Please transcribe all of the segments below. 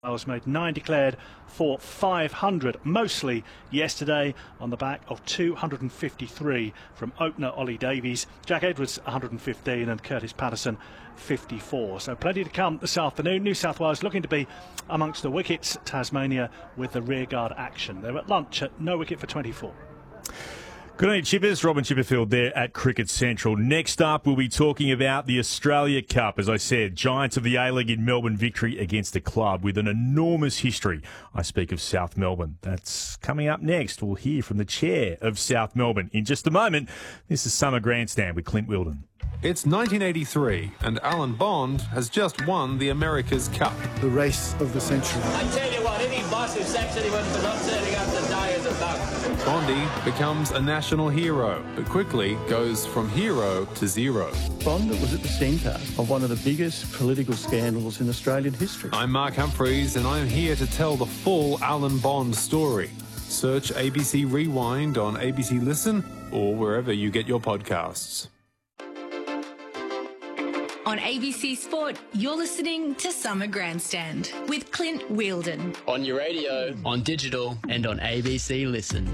Wales made 9, declared for 500, mostly yesterday on the back of 253 from opener Ollie Davies, Jack Edwards 115 and Curtis Patterson 54. So plenty to come this afternoon. New South Wales looking to be amongst the wickets. Tasmania with the rearguard action. They're at lunch at no wicket for 24. Good evening, Chippers. Robin Chipperfield there at Cricket Central. Next up, we'll be talking about the Australia Cup. As I said, Giants of the A-League in Melbourne victory against a club with an enormous history. I speak of South Melbourne. That's coming up next. We'll hear from the chair of South Melbourne in just a moment. This is Summer Grandstand with Clint Wilden. It's 1983 and Alan Bond has just won the America's Cup. The race of the century. I tell you what, any boss who sacks anyone for not turning up to die is a bug. Bondy becomes a national hero, but quickly goes from hero to zero. Bond was at the centre of one of the biggest political scandals in Australian history. I'm Mark Humphreys and I'm here to tell the full Alan Bond story. Search ABC Rewind on ABC Listen or wherever you get your podcasts. On ABC Sport, you're listening to Summer Grandstand with Clint Wilden. On your radio, on digital, and on ABC Listen.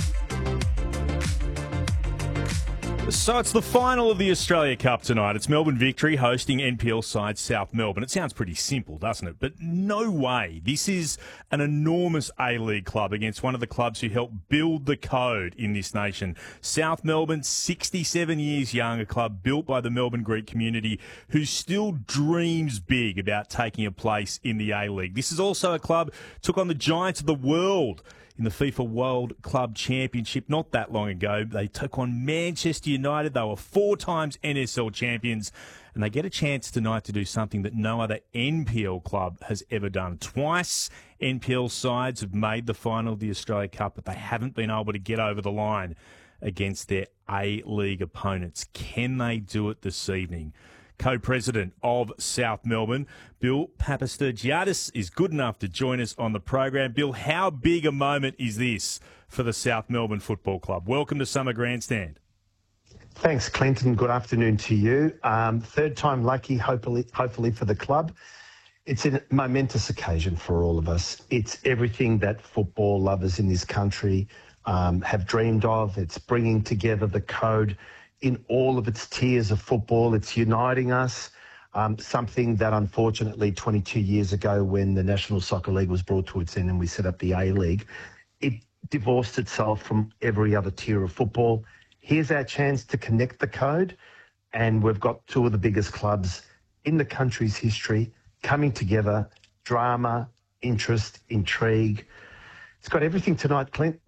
So it's the final of the Australia Cup tonight. It's Melbourne Victory hosting NPL side South Melbourne. It sounds pretty simple, doesn't it? But no way. This is an enormous A-League club against one of the clubs who helped build the code in this nation. South Melbourne, 67 years young, a club built by the Melbourne Greek community who still dreams big about taking a place in the A-League. This is also a club took on the giants of the world in the FIFA World Club Championship not that long ago. They took on Manchester United. They were 4 times NSL champions, and they get a chance tonight to do something that no other NPL club has ever done. Twice NPL sides have made the final of the Australia Cup, but they haven't been able to get over the line against their A-League opponents. Can they do it this evening? Co-president of South Melbourne, Bill Papastergiadis, is good enough to join us on the program. Bill, how big a moment is this for the South Melbourne Football Club? Welcome to Summer Grandstand. Thanks, Clinton. Good afternoon to you. Third time lucky, hopefully for the club. It's a momentous occasion for all of us. It's everything that football lovers in this country have dreamed of. It's bringing together the code in all of its tiers of football. It's uniting us, something that unfortunately 22 years ago when the National Soccer League was brought to its end and we set up the A-League, it divorced itself from every other tier of football. Here's our chance to connect the code, and we've got 2 of the biggest clubs in the country's history coming together. Drama, interest, intrigue. It's got everything tonight, Clint.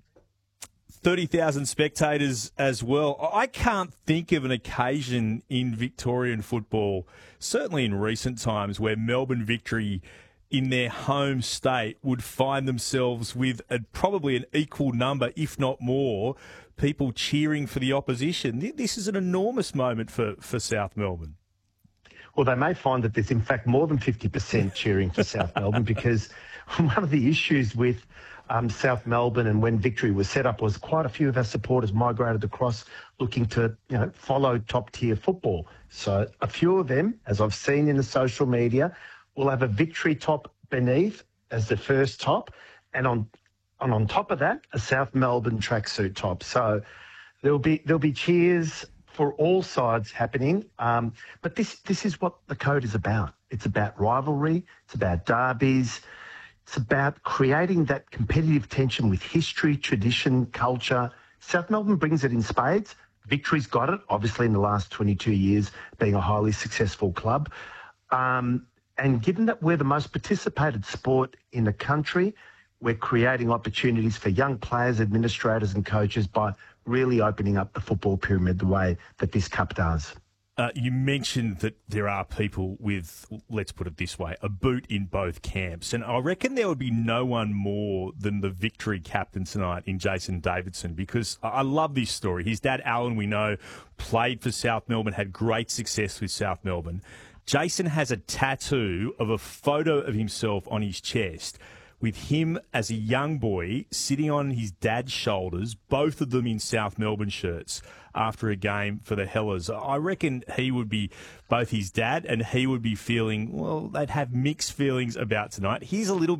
30,000 spectators as well. I can't think of an occasion in Victorian football, certainly in recent times, where Melbourne Victory in their home state would find themselves with probably an equal number, if not more, people cheering for the opposition. This is an enormous moment for South Melbourne. Well, they may find that there's in fact more than 50% cheering for South Melbourne, because one of the issues with South Melbourne and when Victory was set up was quite a few of our supporters migrated across looking to, follow top tier football. So a few of them, as I've seen in the social media, will have a Victory top beneath as the first top, and on top of that, a South Melbourne tracksuit top. So there'll be cheers for all sides happening. But this is what the code is about. It's about rivalry. It's about derbies. It's about creating that competitive tension with history, tradition, culture. South Melbourne brings it in spades. Victory's got it, obviously, in the last 22 years, being a highly successful club. And given that we're the most participated sport in the country, we're creating opportunities for young players, administrators and coaches by really opening up the football pyramid the way that this cup does. You mentioned that there are people with, let's put it this way, a boot in both camps. And I reckon there would be no one more than the Victory captain tonight in Jason Davidson, because I love this story. His dad, Alan, we know, played for South Melbourne, had great success with South Melbourne. Jason has a tattoo of a photo of himself on his chest with him as a young boy sitting on his dad's shoulders, both of them in South Melbourne shirts, after a game for the Hellers. I reckon he would be, both his dad and he would be feeling, well, they'd have mixed feelings about tonight. Here's a little